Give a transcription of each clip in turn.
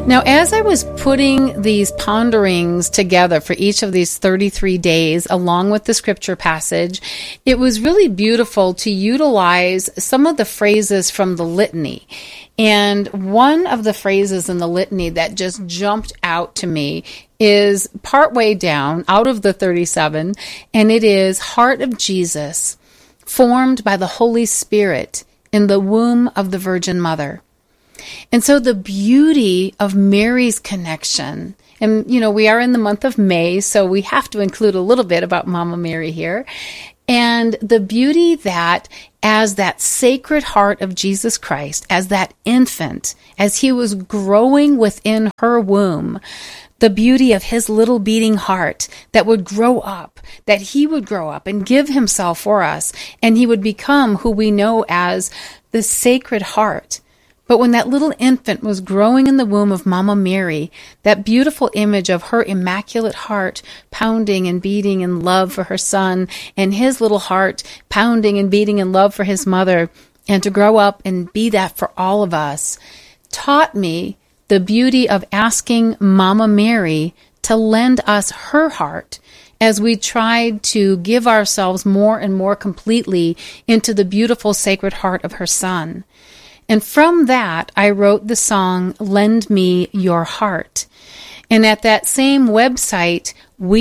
Now, as I was putting these ponderings together for each of these 33 days, along with the scripture passage, it was really beautiful to utilize some of the phrases from the litany. And one of the phrases in the litany that just jumped out to me is partway down out of the 37, and it is, "Heart of Jesus, formed by the Holy Spirit in the womb of the Virgin Mother." And so the beauty of Mary's connection, and we are in the month of May, so we have to include a little bit about Mama Mary here, and the beauty that as that sacred heart of Jesus Christ, as that infant, as he was growing within her womb, the beauty of his little beating heart that would grow up, that he would grow up and give himself for us, and he would become who we know as the Sacred Heart. But when that little infant was growing in the womb of Mama Mary, that beautiful image of her immaculate heart pounding and beating in love for her son, and his little heart pounding and beating in love for his mother, and to grow up and be that for all of us, taught me the beauty of asking Mama Mary to lend us her heart as we tried to give ourselves more and more completely into the beautiful sacred heart of her son. And from that, I wrote the song, "Lend Me Your Heart." And at that same website,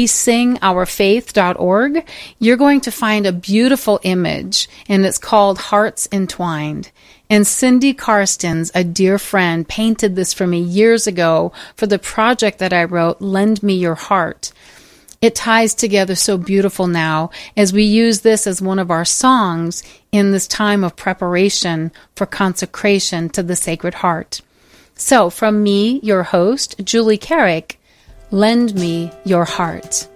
wesingourfaith.org, you're going to find a beautiful image, and it's called Hearts Entwined. And Cindy Karstens, a dear friend, painted this for me years ago for the project that I wrote, "Lend Me Your Heart." It ties together so beautiful now as we use this as one of our songs in this time of preparation for consecration to the Sacred Heart. So from me, your host, Julie Carrick, lend me your heart.